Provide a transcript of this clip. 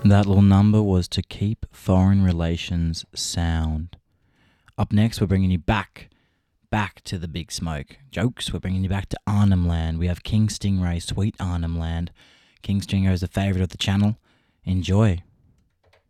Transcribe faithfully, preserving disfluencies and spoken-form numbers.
That little number was To Keep Foreign Relations Sound. Up next, we're bringing you back, back to the Big Smoke jokes. We're bringing you back to Arnhem Land. We have King Stingray, Sweet Arnhem Land. King Stingray is a favourite of the channel. Enjoy.